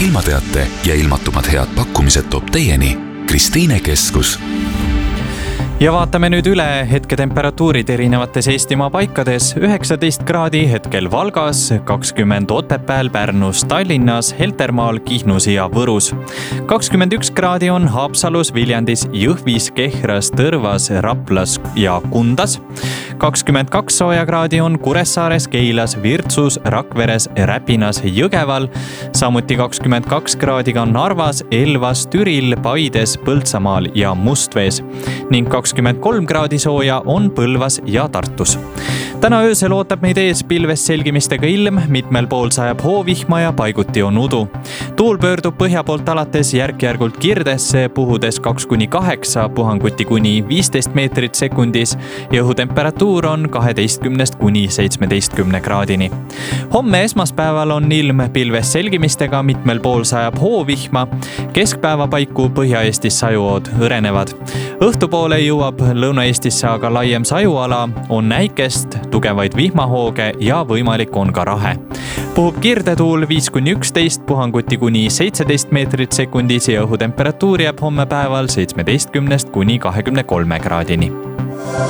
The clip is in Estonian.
ilmateate ja ilmatumad head pakkumised toob teieni Kristiine Keskus. Ja vaatame nüüd üle hetketemperatuurid erinevates Eestimaa paikades. 19 kraadi hetkel Valgas, 20 Otepääl, Pärnus, Tallinnas, Heltermaal, Kihnus ja Võrus. 21 kraadi on Haapsalus, Viljandis, Jõhvis, Kehras, Tõrvas, Raplas ja Kundas. 22 sooja kraadi on Kuressaares, Keilas, Virtsus, Rakveres, Räpinas, Jõgeval. Samuti 22 kraadiga on Narvas, Elvas, Türil, Paides, Põltsamaal ja Mustvees. Ning 23 kraadi sooja on Põlvas ja Tartus. Täna öösel ootab meid ees pilvest selgimistega ilm, mitmel pool sajab hoovihma ja paiguti on udu. Tuul pöördub põhja poolt alates järk-järgult kirdesse, puhudes 2-8, puhanguti kuni 15 meetrit sekundis ja õhutemperatuur on 12-17 kraadini. Homme esmaspäeval on ilm pilvest selgimistega, mitmel pool sajab hoovihma, keskpäeva paiku Põhja-Eestis sajuood õrenevad. Õhtupoole jõuab Lõuna-Eestisse aga laiem sajuala, on näikest, tugevaid vihmahooge ja võimalik on ka rahe. Puhub kirdetuul 5-11, puhanguti kuni 17 meetrit sekundis ja õhutemperatuur jääb homme päeval 17-23 kraadini.